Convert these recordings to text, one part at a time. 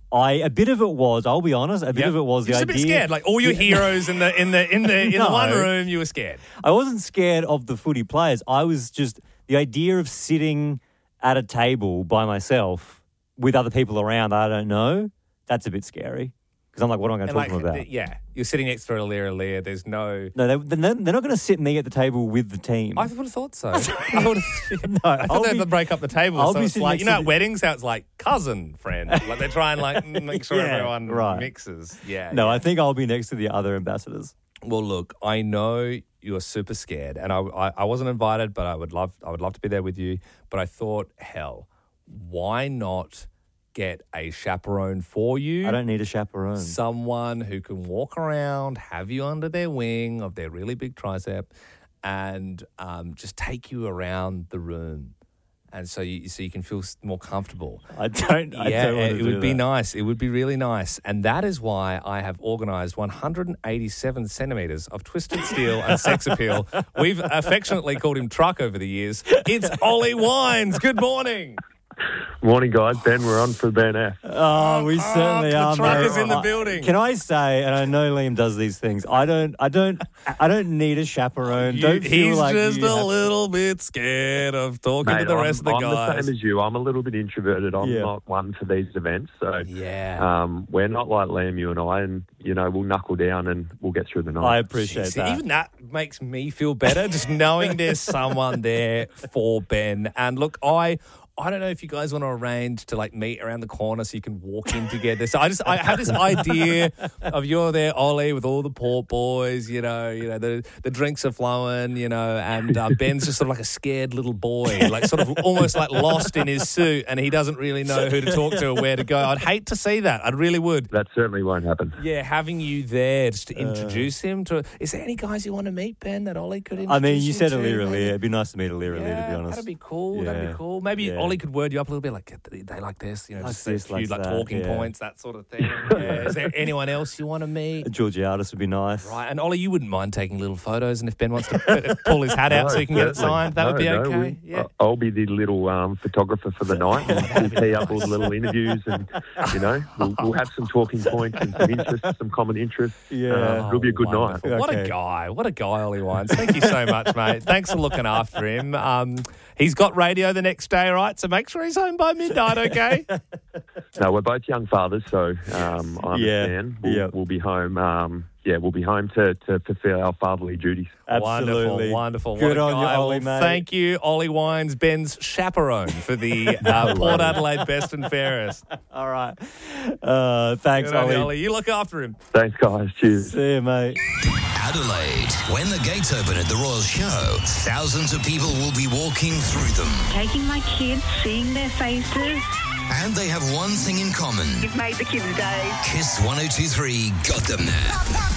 A bit of it was, I'll be honest, the idea. You're just a bit scared. Like all your heroes in the one room, you were scared. I wasn't scared of the footy players. I was just the idea of sitting at a table by myself with other people around that I don't know. That's a bit scary. Because I'm like, what am I going to talk to them about? Yeah, you're sitting next to Aliir. There's no... No, they're not going to sit me at the table with the team. I would have thought so. I thought they'd break up the table. I'll so be it's like, at weddings how it's like cousin, friend. Like they try and make sure everyone mixes. Yeah. No, I think I'll be next to the other ambassadors. Well, look, I know you're super scared, and I wasn't invited, but I would love to be there with you. But I thought, hell, why not get a chaperone for you? I don't need a chaperone. Someone who can walk around, have you under their wing of their really big tricep, and just take you around the room, and so you can feel more comfortable. I don't want to it would be nice. It would be really nice, and that is why I have organised 187 centimetres of twisted steel and sex appeal. We've affectionately called him Truck over the years. It's Ollie Wines. Good morning. Morning, guys. Ben, we're on for Ben F. Oh, we certainly are, mate. The truck is in the building. Can I say, and I know Liam does these things, I don't need a chaperone. He's just a little bit scared of talking to the rest of the guys. I'm the same as you. I'm a little bit introverted. I'm not one for these events. So we're not like Liam, you and I, and, we'll knuckle down and we'll get through the night. I appreciate that. Even that makes me feel better, just knowing there's someone there for Ben. And look, I don't know if you guys want to arrange to meet around the corner so you can walk in together. So I have this idea of you're there, Ollie, with all the port boys, the drinks are flowing, and Ben's just sort of like a scared little boy, sort of almost lost in his suit, and he doesn't really know who to talk to or where to go. I'd hate to see that. I really would. That certainly won't happen. Yeah, having you there just to introduce him to. Is there any guys you want to meet, Ben, that Ollie could introduce? I mean, you said Aliir. It'd be nice to meet Aliir, to be honest. That'd be cool. Yeah. That'd be cool. Maybe Ollie could word you up a little bit, they like this, just a few talking points, that sort of thing. Is there anyone else you want to meet? Georgiadis would be nice. Right, and Ollie, you wouldn't mind taking little photos, and if Ben wants to pull his hat out so he can get it signed, that would be okay. I'll be the little photographer for the night, and we'll tee up all the little interviews, and, we'll have some talking points and some interests, some common interests. Yeah. It'll be a good night. What a guy, Ollie Wines. Thank you so much, mate. Thanks for looking after him. He's got radio the next day, right? So make sure he's home by midnight, okay? No, we're both young fathers, so I understand. We'll be home. We'll be home to fulfill our fatherly duties. Absolutely. Wonderful. Good on you, Ollie, mate. Thank you, Ollie Wines, Ben's chaperone for the Port Adelaide Best and Fairest. All right. Thanks, Ollie. You look after him. Thanks, guys. Cheers. See you, mate. Adelaide. When the gates open at the Royal Show, thousands of people will be walking through them. Taking my kids, seeing their faces. And they have one thing in common. You've made the kids' day. Kiss 102.3 got them there.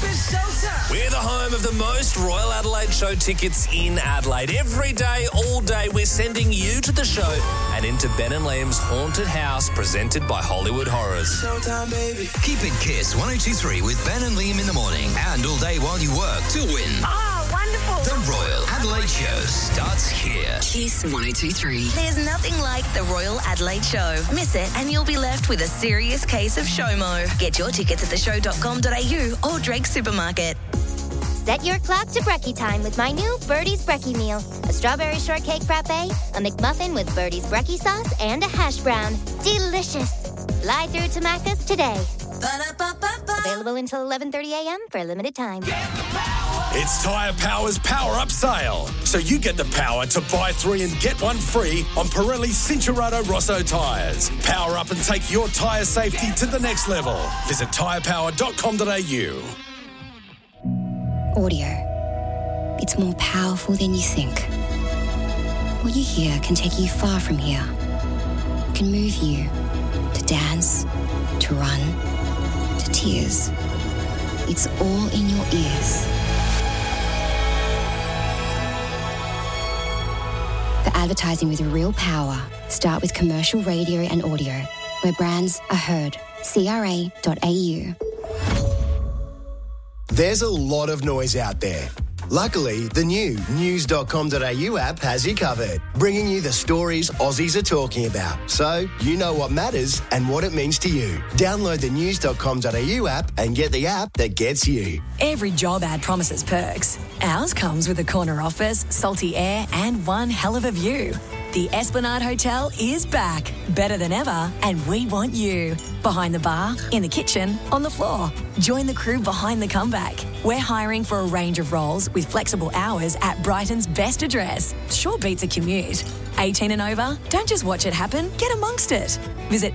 We're the home of the most Royal Adelaide Show tickets in Adelaide. Every day, all day, we're sending you to the show and into Ben and Liam's haunted house presented by Hollywood Horrors. Showtime, baby. Keep it Kiss 102.3 with Ben and Liam in the morning and all day while you work to win. Oh, wonderful. The Royal Adelaide Show starts here. Kiss 102.3. There's nothing like the Royal Adelaide Show. Miss it and you'll be left with a serious case of SHOMO. Get your tickets at theshow.com.au or Drake Supermarket. Set your clock to brekkie time with my new Birdie's Brekkie meal. A strawberry shortcake frappe, a McMuffin with Birdie's Brekkie sauce, and a hash brown. Delicious. Fly through to Macca's today. Available until 11:30 a.m. for a limited time. It's Tyre Power's Power Up Sale. So you get the power to buy 3 and get 1 free on Pirelli Cincherato Rosso tyres. Power up and take your tyre safety to the next level. Visit tyrepower.com.au. Audio. It's more powerful than you think. What you hear can take you far from here. Can move you to dance, to run, to tears. It's all in your ears. For advertising with real power, start with commercial radio and audio, where brands are heard. CRA.au. There's a lot of noise out there. Luckily, the new news.com.au app has you covered, bringing you the stories Aussies are talking about, so you know what matters and what it means to you. Download the news.com.au app and get the app that gets you. Every job ad promises perks. Ours comes with a corner office, salty air, and one hell of a view. The Esplanade Hotel is back, better than ever, and we want you. Behind the bar, in the kitchen, on the floor. Join the crew behind the comeback. We're hiring for a range of roles with flexible hours at Brighton's best address. Sure beats a commute. 18 and over? Don't just watch it happen, get amongst it. Visit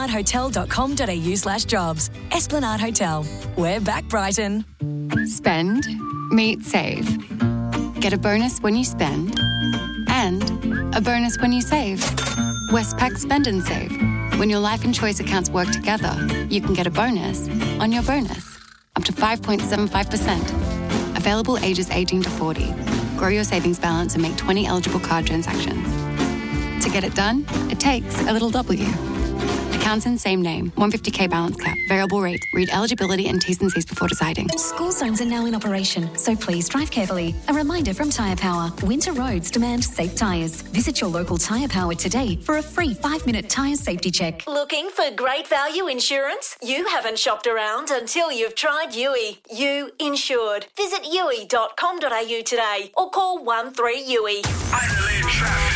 esplanadehotel.com.au/jobs. Esplanade Hotel. We're back, Brighton. Spend, meet, save. Get a bonus when you spend and a bonus when you save. Westpac Spend and Save. When your life and choice accounts work together, you can get a bonus on your bonus, up to 5.75%. Available ages 18 to 40. Grow your savings balance and make 20 eligible card transactions. To get it done, it takes a little W. Accounts in same name. 150k balance cap. Variable rate. Read eligibility and T's and C's before deciding. School zones are now in operation, so please drive carefully. A reminder from Tyre Power. Winter roads demand safe tyres. Visit your local Tyre Power today for a free 5-minute tyre safety check. Looking for great value insurance? You haven't shopped around until you've tried Yui. You insured. Visit yui.com.au today or call 13-YUI. Adelaide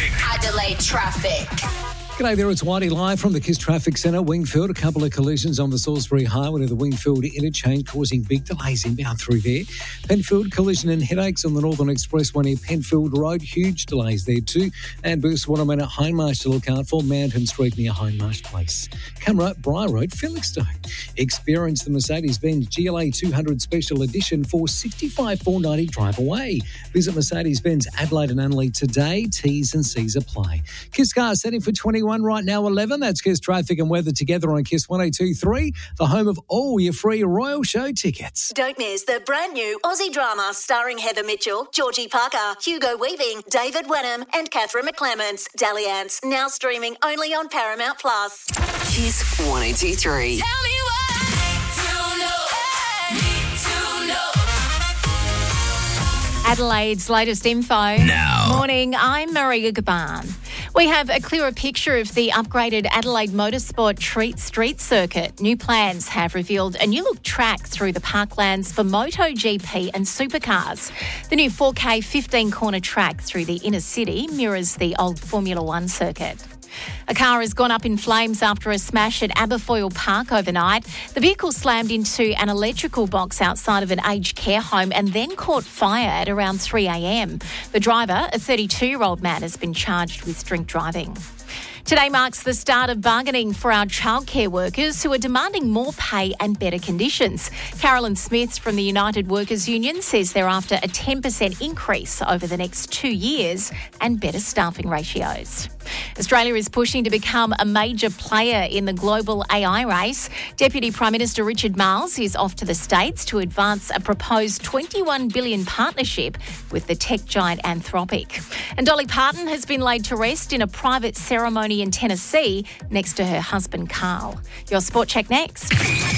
Traffic. G'day there, it's Whitey live from the KISS Traffic Centre, Wingfield. A couple of collisions on the Salisbury Highway to the Wingfield interchange causing big delays inbound through there. Penfield collision and headaches on the Northern Expressway near Penfield Road. Huge delays there too. And Burstwaterman at Hindmarsh to look out for. Mountain Street near Hindmarsh Place. Camera, Briar Road, Felixstowe. Experience the Mercedes-Benz GLA 200 Special Edition for $65,490 drive away. Visit Mercedes-Benz Adelaide and Unley today. T's and C's apply. KISS Cars setting for 21 right now, 11. That's KISS Traffic and Weather together on KISS 102.3, the home of all your free Royal Show tickets. Don't miss the brand new Aussie drama starring Heather Mitchell, Georgie Parker, Hugo Weaving, David Wenham and Catherine McClements. Dalliance, now streaming only on Paramount+. KISS 102.3. Tell me why to know. Adelaide's latest info. Now. Morning, I'm Maria Gaban. We have a clearer picture of the upgraded Adelaide Motorsport Treat Street Circuit. New plans have revealed a new-look track through the parklands for MotoGP and supercars. The new 4K 15-corner track through the inner city mirrors the old Formula One circuit. A car has gone up in flames after a smash at Aberfoyle Park overnight. The vehicle slammed into an electrical box outside of an aged care home and then caught fire at around 3 a.m. The driver, a 32-year-old man, has been charged with drink driving. Today marks the start of bargaining for our childcare workers who are demanding more pay and better conditions. Carolyn Smith from the United Workers Union says they're after a 10% increase over the next 2 years and better staffing ratios. Australia is pushing to become a major player in the global AI race. Deputy Prime Minister Richard Marles is off to the States to advance a proposed $21 billion partnership with the tech giant Anthropic. And Dolly Parton has been laid to rest in a private ceremony in Tennessee next to her husband Carl. Your Sport Check next.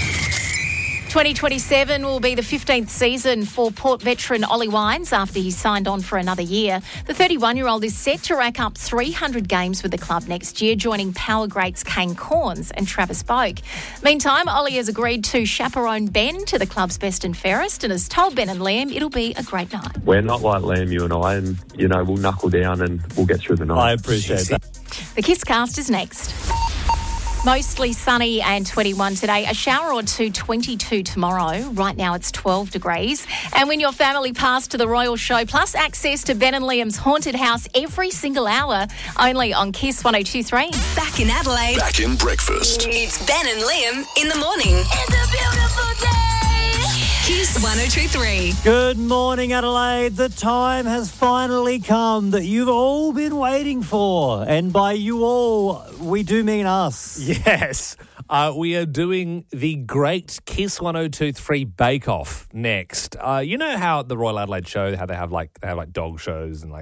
2027 will be the 15th season for Port veteran Ollie Wines after he signed on for another year. The 31-year-old is set to rack up 300 games with the club next year, joining power greats Kane Corns and Travis Boak. Meantime, Ollie has agreed to chaperone Ben to the club's best and fairest and has told Ben and Liam it'll be a great night. We're not like Liam, you and I, and, we'll knuckle down and we'll get through the night. I appreciate that. The KISS Cast is next. Mostly sunny and 21 today. A shower or two, 22 tomorrow. Right now it's 12 degrees. And win your family pass to the Royal Show, plus access to Ben and Liam's haunted house every single hour, only on KISS 102.3. Back in Adelaide. Back in breakfast. It's Ben and Liam in the morning. It's a beautiful day. KISS 102.3. Good morning, Adelaide. The time has finally come that you've all been waiting for. And by you all, we do mean us. Yes. We are doing the great KISS 102.3 Bake Off next. You know how at the Royal Adelaide Show, how they have dog shows and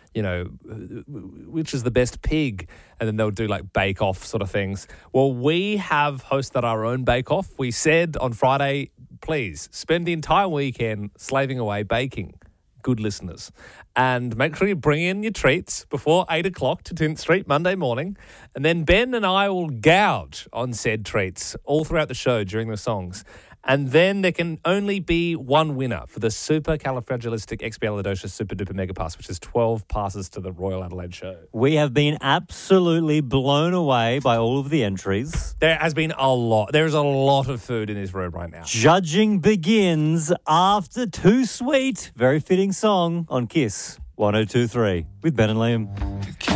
which is the best pig, and then they'll do Bake Off sort of things. Well, we have hosted our own Bake Off. We said on Friday, please spend the entire weekend slaving away baking. good listeners. And make sure you bring in your treats before 8 o'clock to 10th Street Monday morning. And then Ben and I will gouge on said treats all throughout the show during the songs. And then there can only be one winner for the Supercalifragilisticexpialidocious Super Duper Mega Pass, which is 12 passes to the Royal Adelaide Show. We have been absolutely blown away by all of the entries. There has been a lot. There is a lot of food in this room right now. Judging begins after Too Sweet. Very fitting song on Kiss 102.3 with Ben and Liam.